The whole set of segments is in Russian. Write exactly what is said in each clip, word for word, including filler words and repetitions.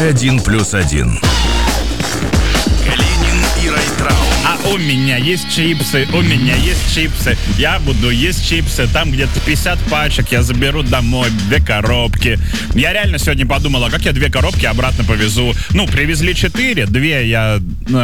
Один плюс один. Калинин и Райтрау. А у меня есть чипсы, у меня есть чипсы. Я буду есть чипсы. Там где-то пятьдесят пачек. Я заберу домой две коробки. Я реально сегодня подумала, как я две коробки обратно повезу. Ну, привезли четыре. Две я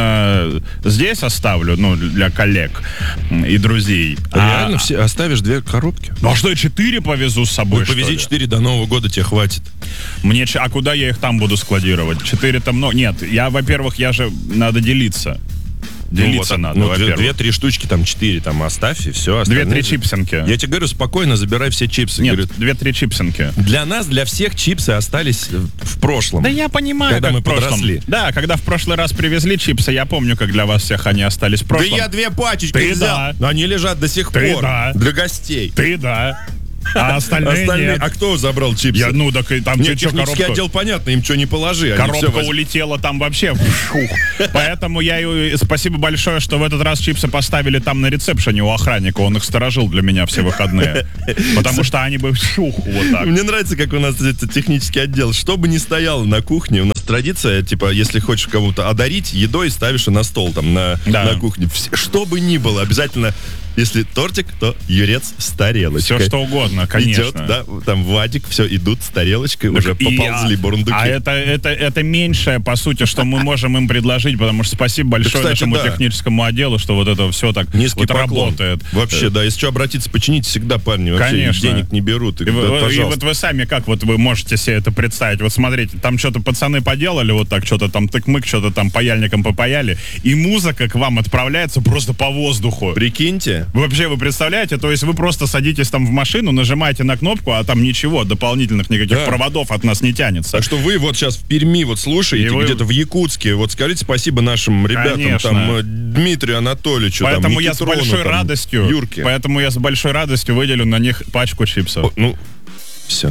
э, здесь оставлю, ну, для коллег и друзей. Реально а, все оставишь две коробки? Ну, а что, я четыре повезу с собой, Ну, что повези ли? четыре до Нового года, тебе хватит. Мне, ч- а куда я их там буду складировать? Четыре-то много. Нет, я, во-первых, я же, надо делиться. Делиться ну, вот, надо, ну, во-первых. Две-три штучки, там четыре, там оставь, и все. Две-три чипсинки. Я тебе говорю, спокойно забирай все чипсы. Нет, Говорю, две-три чипсинки. для нас, для всех чипсы остались в прошлом. Да я понимаю, когда как мы в прошлом. подросли. Да, когда в прошлый раз привезли чипсы, я помню, как для вас всех они остались в Да прошлом. я две пачечки Ты взял. да. Но они лежат до сих Ты пор. да. Для гостей. Ты, да. А остальные, Остальные, нет. а кто забрал чипсы? Я, ну, так и там Нет, чё, технический коробка, отдел, понятно, им что не положи. они коробка всё воз- улетела там вообще. Фух. Поэтому я и спасибо большое, что в этот раз чипсы поставили там на ресепшене у охранника. Он их сторожил для меня все выходные. Потому что они бы шух вот так. Мне нравится, как у нас это технический отдел. Что бы ни стояло на кухне, у нас традиция, типа, если хочешь кого-то одарить едой, ставишь ее на стол там на, Да. на кухне. Вс- Что бы ни было, обязательно, если тортик, то юрец с тарелочкой. Все что угодно, конечно. Идет, да, там Вадик, все, идут с тарелочкой, уже И, поползли а, бурундуки. А это, это, это меньшее, по сути, что мы можем им предложить, потому что спасибо большое кстати, нашему да. техническому отделу, что вот это все так Низкий вот поклон. работает. Вообще, да, если что, обратиться, почините всегда, парни. Вообще Конечно. денег не берут. И, И, да, вы- и пожалуйста. вот вы сами как вот вы можете себе это представить? Вот смотрите, там что-то пацаны поделали, вот так что-то там тык-мык, что-то там паяльником попаяли, и музыка к вам отправляется просто по воздуху. Прикиньте. Вообще, вы представляете? То есть вы просто садитесь там в машину, нажимаете на кнопку, а там ничего, дополнительных никаких Да. проводов от нас не тянется. Так что вы вот сейчас в Перми вот слушаете, И вы- где-то в Якутске, вот скажите спасибо нашим ребятам, Конечно. там, э, Дмитрию Анатольевичу, Поэтому там, я с Никитрону, большой там, радостью, Юрке. поэтому я с большой радостью выделю на них пачку чипсов. О, ну, все.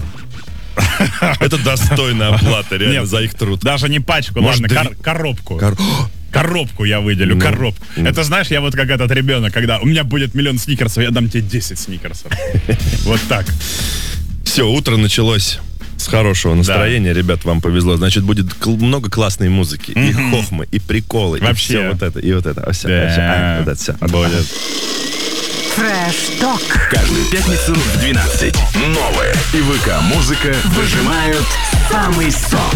Это достойная оплата, реально, Нет. за их труд. Даже не пачку, Может, ладно, две- кор- коробку. Кор- Коробку я выделю, Ну, коробку. ну. Это знаешь, я вот как этот ребенок, когда у меня будет миллион сникерсов, я дам тебе десять сникерсов. Вот так. Все, утро началось с хорошего настроения, ребят, вам повезло. Значит, будет кл- много классной музыки, и хохмы, и приколы, Вообще. и все вот это, и вот это, все, Да, вот это все. будет. Фреш-ток. Каждую пятницу в двенадцать. Новая и ВК-музыка выжимают Самый сок.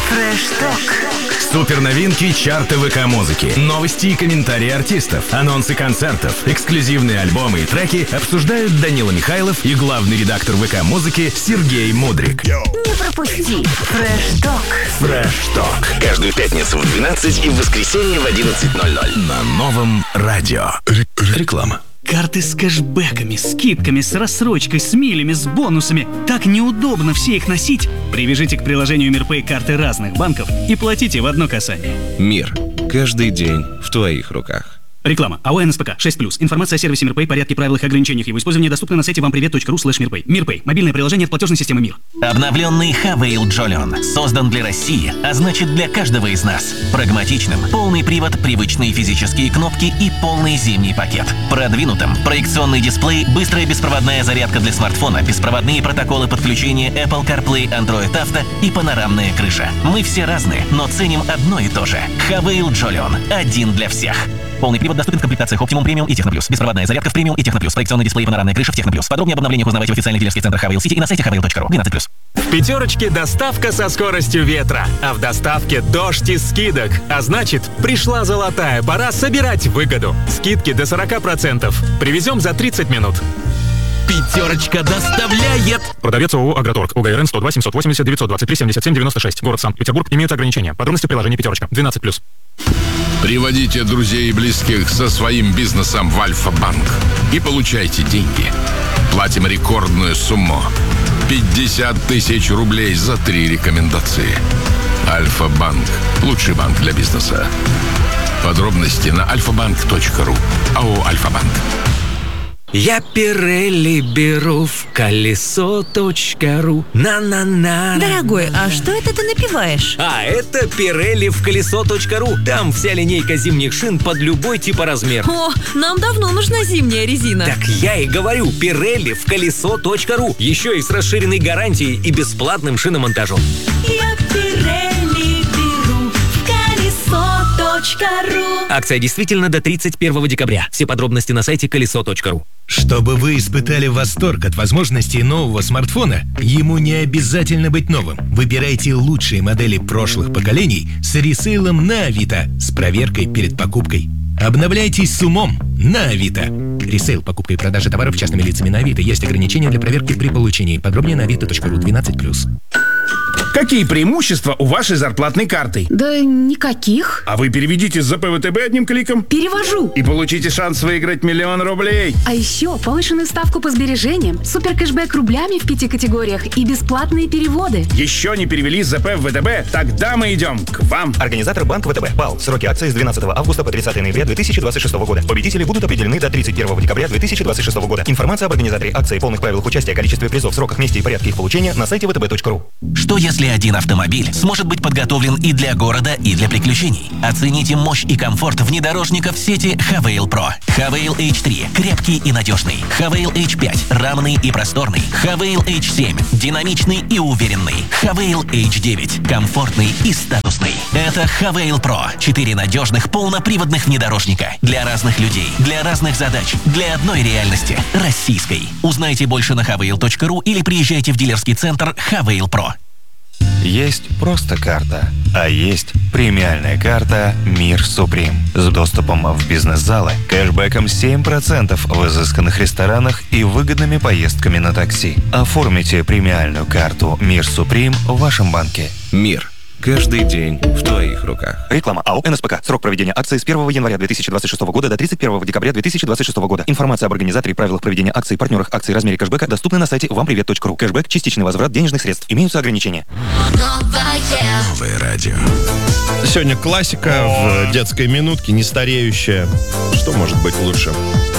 Фреш-ток. супер новинки чарта ВК-музыки, новости и комментарии артистов, анонсы концертов, эксклюзивные альбомы и треки обсуждают Данила Михайлов и главный редактор ВК-музыки Сергей Мудрик. Не пропусти. Фреш-ток. Фреш-ток. Каждую пятницу в двенадцать и в воскресенье в одиннадцать ноль ноль. На новом радио. Реклама. Карты с кэшбэками, скидками, с рассрочкой, с милями, с бонусами. Так неудобно все их носить. Привяжите к приложению Мирпэй карты разных банков и платите в одно касание. Мир. Каждый день в твоих руках. Реклама. АО НСПК шесть плюс. Информация о сервисе Мирпэй, порядке, правилах и ограничениях его использования доступна на сайте вампривет.ру слэш Мирпэй. Мирпэй. Мобильное приложение от платежной системы Мир. Обновленный Хавейл Джолион создан для России, а значит для каждого из нас. Прагматичным, полный привод, привычные физические кнопки и полный зимний пакет. Продвинутым, проекционный дисплей, быстрая беспроводная зарядка для смартфона, беспроводные протоколы подключения Apple CarPlay, Android Auto и панорамная крыша. Мы все разные, но ценим одно и то же. Хавейл Джолион. Один для всех. Полный привод доступен в комплектациях Optimum Premium и Techno Plus. Беспроводная зарядка в Premium и Techno Plus. Проекционный дисплей и панорамная крыша в Techno Plus. Подробнее об обновлениях узнавайте в официальных дилерских центрах Хавейл Сити и на сайте хавейл точка ру. двенадцать плюс. В пятерочке доставка со скоростью ветра, а в доставке дождь из скидок. А значит, пришла золотая пора собирать выгоду. Скидки до сорок процентов. Привезем за тридцать минут. Пятерочка доставляет. Продавец ООО «Агроторг». УГРН сто два семьсот восемьдесят девятьсот двадцать три семьдесят семь девяносто шесть. Город Санкт-Петербург. Имеются ограничения. Подробности в приложении «Пятерочка». двенадцать плюс. Приводите друзей и близких со своим бизнесом в Альфа-банк и получайте деньги. Платим рекордную сумму. пятьдесят тысяч рублей за три рекомендации. Альфа-банк. Лучший банк для бизнеса. Подробности на альфа-банк точка ру. АО «Альфа-банк». Я Пирелли беру в колесо точка ру. На-на-на. Дорогой, а что это ты напиваешь? А это Пирелли в колесо точка ру. Там вся линейка зимних шин под любой тип и размер. О, нам давно нужна зимняя резина. Так я и говорю, Пирелли в колесо точка ру. Еще и с расширенной гарантией и бесплатным шиномонтажом. Я Пирелли точка ру. Акция действительно до тридцать первого декабря. Все подробности на сайте колесо точка ру. Чтобы вы испытали восторг от возможностей нового смартфона, ему не обязательно быть новым. Выбирайте лучшие модели прошлых поколений с ресейлом на Авито с проверкой перед покупкой. Обновляйтесь с умом на Авито. Ресейл, покупка и продажа товаров частными лицами на Авито. Есть ограничения для проверки при получении. Подробнее на авито точка ру двенадцать плюс. Какие преимущества у вашей зарплатной карты? Да никаких. А вы переведите с ЗП ВТБ одним кликом. Перевожу. И получите шанс выиграть миллион рублей. А еще повышенную ставку по сбережениям, супер кэшбэк рублями в пяти категориях и бесплатные переводы. Еще не перевели с ЗП в ВТБ? Тогда мы идем к вам. Организатор Банк ВТБ. БАЛ. Сроки акции с двенадцатого августа по тридцатое ноября две тысячи двадцать шестого года. Победители будут определены до тридцать первого декабря две тысячи двадцать шестого года. Информация об организаторе акции, полных правилах участия, количестве призов, сроках, месте и порядке их получения на сайте вэ тэ бэ точка ру. Что если один автомобиль сможет быть подготовлен и для города, и для приключений? Оцените мощь и комфорт внедорожников сети Хавейл Про. Хавейл эйч три – крепкий и надежный. Хавейл эйч пять – равный и просторный. Хавейл эйч семь – динамичный и уверенный. Хавейл эйч девять – комфортный и статусный. Это Хавейл Про. Четыре надежных полноприводных внедорожника. Для разных людей, для разных задач, для одной реальности – российской. Узнайте больше на хавейл точка ру или приезжайте в дилерский центр Хавейл Про. Есть просто карта, а есть премиальная карта «Мир Суприм» с доступом в бизнес-залы, кэшбэком семь процентов в изысканных ресторанах и выгодными поездками на такси. Оформите премиальную карту «Мир Суприм» в вашем банке. Мир. Каждый день в твоих руках. Реклама АО эн эс пэ ка. Срок проведения акции с первого января две тысячи двадцать шестого года до тридцать первого декабря две тысячи двадцать шестого года. Информация об организаторе, правилах проведения акций, партнерах акций, размере кэшбэка доступны на сайте вам привет точка ру. Кэшбэк – частичный возврат денежных средств. Имеются ограничения. Новое радио. Сегодня классика в детской минутке, не стареющая. Что может быть лучше?